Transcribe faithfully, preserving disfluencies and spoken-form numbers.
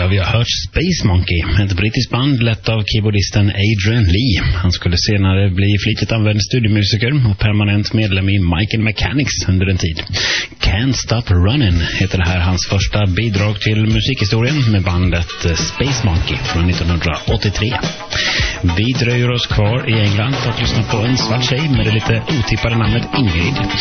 vi har hört Space Monkey, ett brittiskt band lett av keyboardisten Adrian Lee. Han skulle senare bli flitigt använd studiomusiker och permanent medlem i Michael Mechanics under en tid. Can't Stop Runnin' heter det här hans första bidrag till musikhistorien med bandet Space Monkey från nittonhundraåttiotre. Vi dröjer oss kvar i England för att lyssna på en svart tjej med det lite otippade namnet Ingrid.